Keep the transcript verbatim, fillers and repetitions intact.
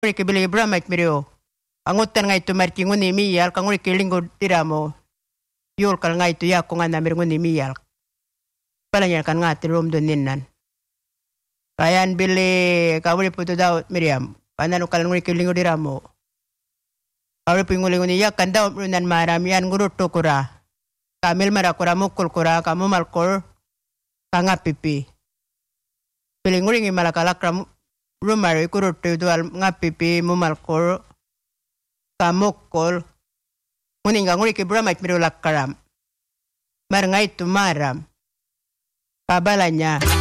nguri ke bili Brahma mirio. Angutan nga itu marci nguni miyal kang nguri ke linggo tiramo. Yul kal nga itu ya ko nga namir nguni miyal. Palanya kan nga tilum dun ninnan. Kayan bili kawuli puto daw Miriam. Paano kal nguri ke linggo tiramo. Kawuli po nguli nguni ya kan daw nan maramian nguruto kura. Kamil marakura mukul kura kamu malkol kangapipi. Bili nguri ngi malakalakram rumari kuruto dual ngapipi mumalkol kamukol. Nguni nga nguri ke Brahma mirio lakaram. Mar nga itu maram. Kabalanya.